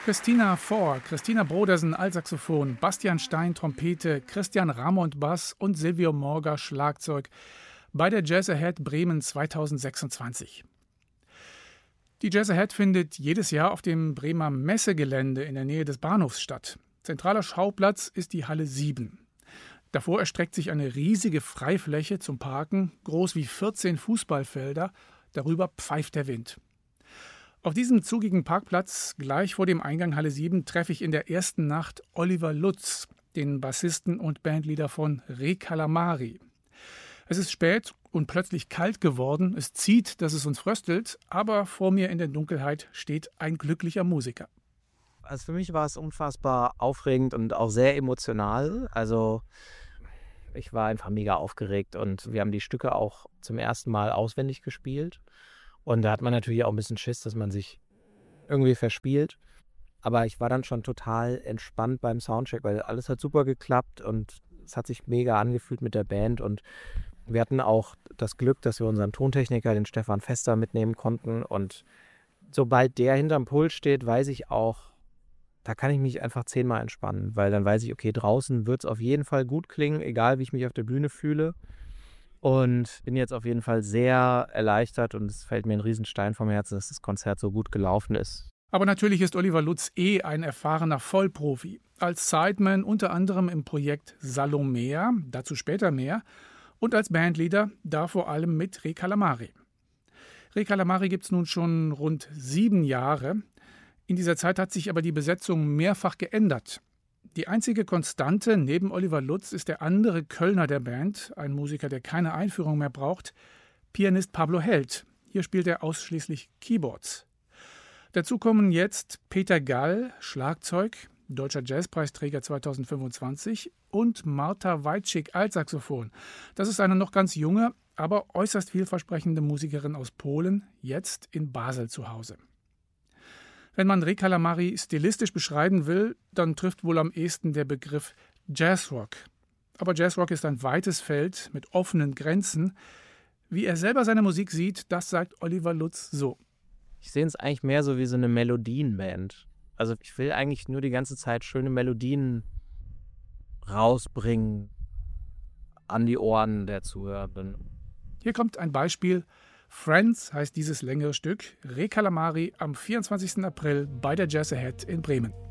Christina Fohr, Christina Brodersen Altsaxophon, Bastian Stein Trompete, Christian Ramond Bass und Silvio Morga Schlagzeug bei der Jazz Ahead Bremen 2026. Die Jazz Ahead findet jedes Jahr auf dem Bremer Messegelände in der Nähe des Bahnhofs statt. Zentraler Schauplatz ist die Halle 7. Davor erstreckt sich eine riesige Freifläche zum Parken, groß wie 14 Fußballfelder, darüber pfeift der Wind. Auf diesem zugigen Parkplatz, gleich vor dem Eingang Halle 7, treffe ich in der ersten Nacht Oliver Lutz, den Bassisten und Bandleader von Re Calamari. Es ist spät und plötzlich kalt geworden. Es zieht, dass es uns fröstelt, aber vor mir in der Dunkelheit steht ein glücklicher Musiker. Also für mich war es unfassbar aufregend und auch sehr emotional. Also ich war einfach mega aufgeregt und wir haben die Stücke auch zum ersten Mal auswendig gespielt. Und da hat man natürlich auch ein bisschen Schiss, dass man sich irgendwie verspielt. Aber ich war dann schon total entspannt beim Soundcheck, weil alles hat super geklappt und es hat sich mega angefühlt mit der Band. Und wir hatten auch das Glück, dass wir unseren Tontechniker, den Stefan Fester, mitnehmen konnten. Und sobald der hinterm Pult steht, weiß ich auch, da kann ich mich einfach 10-mal entspannen. Weil dann weiß ich, okay, draußen wird es auf jeden Fall gut klingen, egal wie ich mich auf der Bühne fühle. Und bin jetzt auf jeden Fall sehr erleichtert und es fällt mir ein Riesenstein vom Herzen, dass das Konzert so gut gelaufen ist. Aber natürlich ist Oliver Lutz ein erfahrener Vollprofi. Als Sideman unter anderem im Projekt Salomea, dazu später mehr, und als Bandleader da vor allem mit Re Calamari. Re Calamari gibt es nun schon rund 7 Jahre. In dieser Zeit hat sich aber die Besetzung mehrfach geändert. Die einzige Konstante neben Oliver Lutz ist der andere Kölner der Band, ein Musiker, der keine Einführung mehr braucht, Pianist Pablo Held. Hier spielt er ausschließlich Keyboards. Dazu kommen jetzt Peter Gall, Schlagzeug, Deutscher Jazzpreisträger 2025, und Marta Wajcik, Altsaxophon. Das ist eine noch ganz junge, aber äußerst vielversprechende Musikerin aus Polen, jetzt in Basel zu Hause. Wenn man Re Calamari stilistisch beschreiben will, dann trifft wohl am ehesten der Begriff Jazzrock. Aber Jazzrock ist ein weites Feld mit offenen Grenzen. Wie er selber seine Musik sieht, das sagt Oliver Lutz so. Ich sehe es eigentlich mehr so wie so eine Melodienband. Also ich will eigentlich nur die ganze Zeit schöne Melodien rausbringen an die Ohren der Zuhörenden. Hier kommt ein Beispiel. Friends heißt dieses längere Stück. Re Calamari am 24. April bei der Jazz Ahead in Bremen.